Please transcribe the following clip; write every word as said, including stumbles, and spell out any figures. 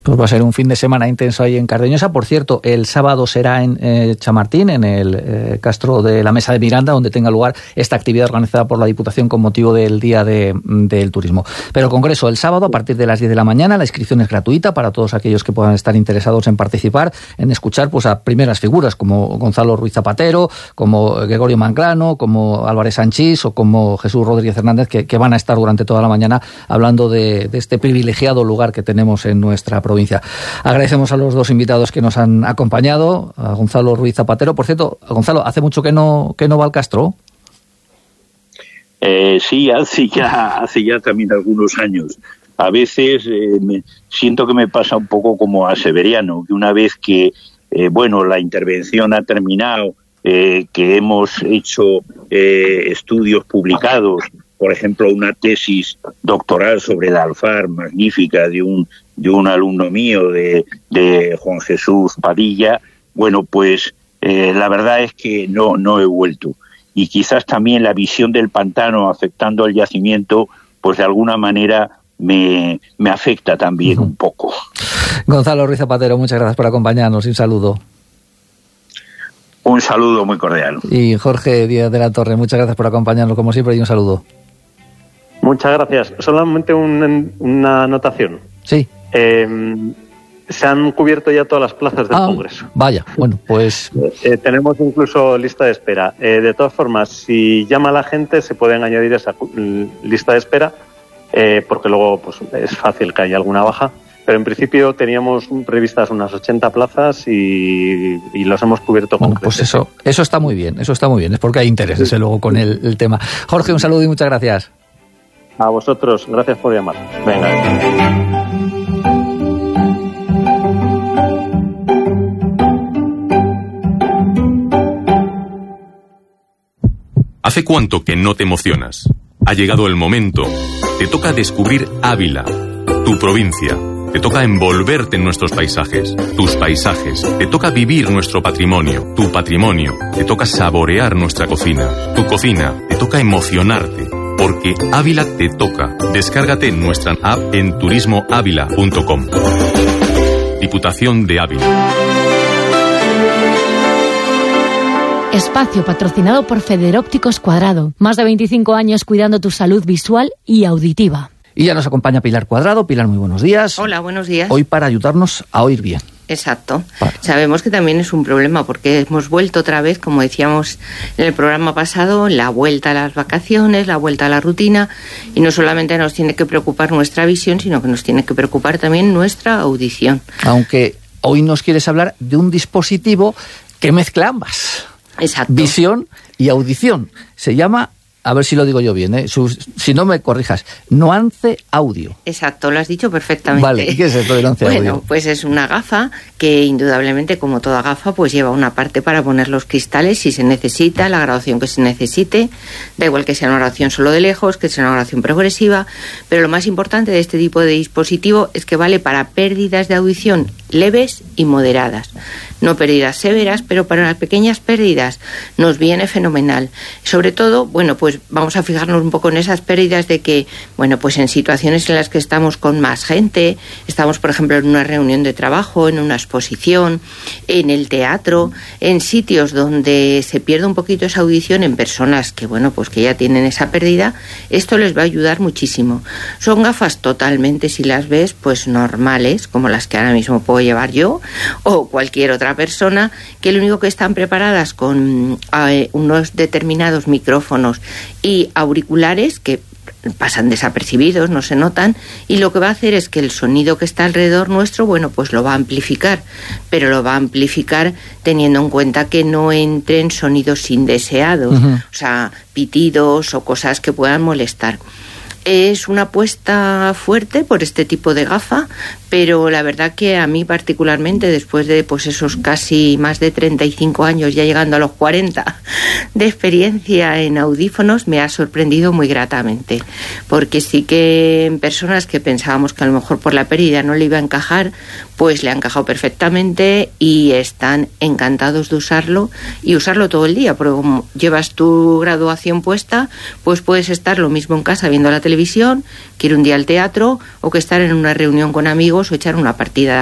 Pues va a ser un fin de semana intenso ahí en Cardeñosa. Por cierto, el sábado será en eh, Chamartín, en el eh, Castro de la Mesa de Miranda, donde tenga lugar esta actividad organizada por la Diputación con motivo del Día de, del Turismo. Pero el Congreso el sábado a partir de las diez de la mañana, la inscripción es gratuita para todos aquellos que puedan estar interesados en participar, en escuchar pues a primeras figuras como Gonzalo Ruiz Zapatero, como Gregorio Manclano, como Álvarez Sanchís o como Jesús Rodríguez Hernández, que, que van a estar durante toda la mañana hablando de, de este privilegiado lugar que tenemos en nuestra provincia. provincia. Agradecemos a los dos invitados que nos han acompañado, a Gonzalo Ruiz Zapatero. Por cierto, Gonzalo, ¿hace mucho que no que no va al Castro? Eh, sí, hace ya, hace ya también algunos años. A veces eh, me, siento que me pasa un poco como a Severiano, que una vez que eh, bueno, la intervención ha terminado, eh, que hemos hecho eh, estudios publicados, por ejemplo, una tesis doctoral sobre el alfar magnífica de un de un alumno mío, de, de Juan Jesús Padilla, bueno, pues eh, la verdad es que no, no he vuelto. Y quizás también la visión del pantano afectando al yacimiento, pues de alguna manera me, me afecta también uh-huh. un poco. Gonzalo Ruiz Zapatero, muchas gracias por acompañarnos y un saludo. Un saludo muy cordial. Y Jorge Díaz de la Torre, muchas gracias por acompañarnos como siempre y un saludo. Muchas gracias. Solamente un, una anotación. Sí. Eh, se han cubierto ya todas las plazas del ah, Congreso. Vaya, bueno, pues... Eh, tenemos incluso lista de espera. Eh, de todas formas, si llama la gente, se pueden añadir a esa lista de espera, eh, porque luego pues es fácil que haya alguna baja. Pero en principio teníamos previstas unas ochenta plazas y, y los hemos cubierto con bueno, pues eso, eso está muy bien, eso está muy bien. Es porque hay interés, desde luego, con el, el tema. Jorge, un saludo y muchas gracias. A vosotros, gracias por llamar. Venga. ¿Hace cuánto que no te emocionas? Ha llegado el momento. Te toca descubrir Ávila, tu provincia. Te toca envolverte en nuestros paisajes, tus paisajes. Te toca vivir nuestro patrimonio, tu patrimonio. Te toca saborear nuestra cocina, tu cocina. Te toca emocionarte, porque Ávila te toca. Descárgate nuestra app en turismo ávila punto com. Diputación de Ávila. Espacio patrocinado por Federópticos Cuadrado. Más de veinticinco años cuidando tu salud visual y auditiva. Y ya nos acompaña Pilar Cuadrado. Pilar, muy buenos días. Hola, buenos días. Hoy para ayudarnos a oír bien. Exacto. Vale. Sabemos que también es un problema porque hemos vuelto otra vez, como decíamos en el programa pasado, la vuelta a las vacaciones, la vuelta a la rutina, y no solamente nos tiene que preocupar nuestra visión, sino que nos tiene que preocupar también nuestra audición. Aunque hoy nos quieres hablar de un dispositivo que mezcla ambas. Exacto. Visión y audición. Se llama, a ver si lo digo yo bien, ¿eh? Sus, si no me corrijas, Nuance Audio. Exacto, lo has dicho perfectamente. Vale, ¿qué es esto de Nuance bueno, Audio? Bueno, pues es una gafa que indudablemente, como toda gafa, pues lleva una parte para poner los cristales si se necesita, la graduación que se necesite, da igual que sea una graduación solo de lejos, que sea una graduación progresiva, pero lo más importante de este tipo de dispositivo es que vale para pérdidas de audición leves y moderadas. No pérdidas severas, pero para las pequeñas pérdidas nos viene fenomenal. Sobre todo, bueno, pues vamos a fijarnos un poco en esas pérdidas de que, bueno, pues en situaciones en las que estamos con más gente, estamos, por ejemplo, en una reunión de trabajo, en una exposición, en el teatro, en sitios donde se pierde un poquito esa audición en personas que, bueno, pues que ya tienen esa pérdida, esto les va a ayudar muchísimo. Son gafas totalmente, si las ves, pues normales, como las que ahora mismo puedo llevar yo, o cualquier otra persona, que lo único que están preparadas con eh, unos determinados micrófonos y auriculares que pasan desapercibidos, no se notan, y lo que va a hacer es que el sonido que está alrededor nuestro, bueno, pues lo va a amplificar, pero lo va a amplificar teniendo en cuenta que no entren sonidos indeseados, uh-huh. o sea, pitidos o cosas que puedan molestar. Es una apuesta fuerte por este tipo de gafa, pero la verdad que a mí particularmente, después de pues esos casi más de treinta y cinco años, ya llegando a los cuarenta, de experiencia en audífonos, me ha sorprendido muy gratamente, porque sí que en personas que pensábamos que a lo mejor por la pérdida no le iba a encajar, pues le ha encajado perfectamente y están encantados de usarlo y usarlo todo el día, porque como llevas tu graduación puesta, pues puedes estar lo mismo en casa viendo la televisión, que ir un día al teatro o que estar en una reunión con amigos amigos o echar una partida